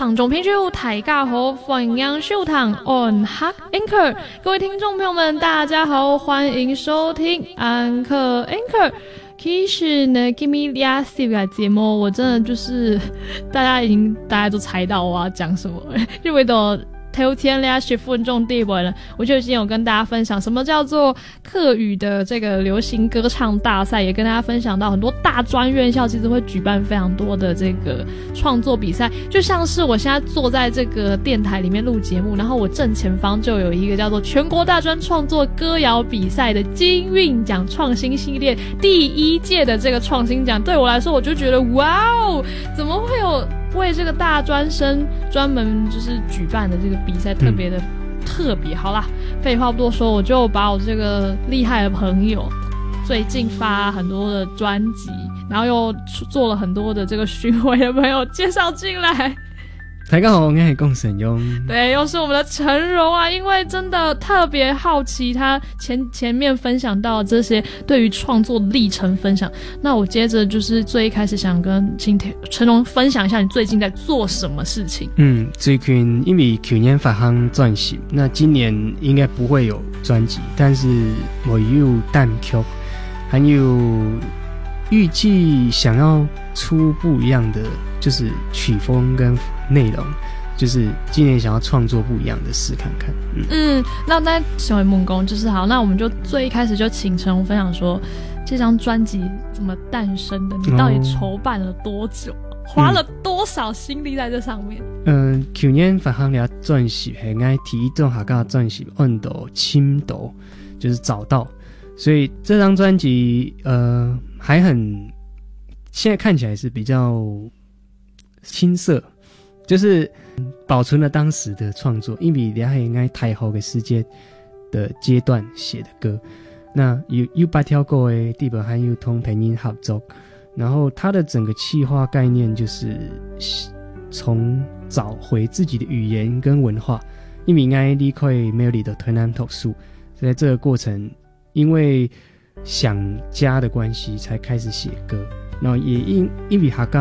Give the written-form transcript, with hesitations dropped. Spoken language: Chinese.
听众朋友大家好，欢迎收听 On Hak Anchor， 各位听众朋友们大家好，欢迎收听安可 Anchor。其实呢 Gimme Liasi 的节目我真的就是大家都猜到我要讲什么因为都头天俩10分钟地位了，我就已经有跟大家分享什么叫做客语的这个流行歌唱大赛，也跟大家分享到很多大专院校其实会举办非常多的这个创作比赛，就像是我现在坐在这个电台里面录节目，然后我正前方就有一个叫做全国大专创作歌谣比赛的金韵奖创新系列第1届的这个创新奖，对我来说我就觉得哇哦，怎么会有为这个大专生专门就是举办的这个比赛特别的特别。好啦，废话不多说，我就把我这个厉害的朋友最近发很多的专辑，然后又做了很多的这个巡回的朋友介绍进来。 大家好，我是龚沈庸。 对，又是我们的陈荣啊，因为真的特别好奇他前面分享到这些对于创作历程分享，那我接着就是最一开始想跟陈荣分享一下你最近在做什么事情。 最近因为去年发行专辑，那今年应该不会有专辑，但是我有单曲，还有预计想要出不一样的就是曲风跟内容，就是今年想要创作不一样的事看看。 那想问梦工就是好，那我们就最一开始就请陈荣分享说这张专辑怎么诞生的，你到底筹办了多久，花了多少心力在这上面？ 去年发行了专辑是爱提一种客家专辑按到深度，就是找到，所以这张专辑还很现在看起来是比较青涩，就是保存了当时的创作，因为还应该太后的时间的阶段写的歌。那有8条歌的地本还有同配音合作，然后它的整个企划概念就是从找回自己的语言跟文化，因为应该离开没有你的台南读书，在这个过程因为想家的关系才开始写歌，然后也因为客家